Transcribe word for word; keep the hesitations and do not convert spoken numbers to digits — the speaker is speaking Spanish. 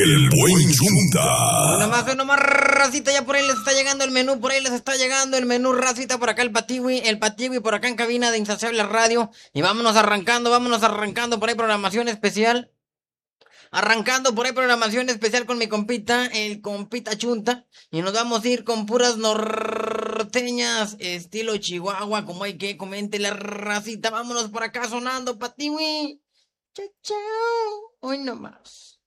El buen Chunta. Una más, una más, racita, ya por ahí les está llegando el menú, por ahí les está llegando el menú, racita, por acá el Patiwi, el Patiwi por acá en cabina de Insaciable Radio. Y vámonos arrancando, vámonos arrancando por ahí programación especial. Arrancando por ahí programación especial con mi compita, el compita Chunta. Y nos vamos a ir con puras norteñas, estilo Chihuahua, como hay que comente la racita. Vámonos por acá sonando, Patiwi. Chao, chao. Hoy nomás.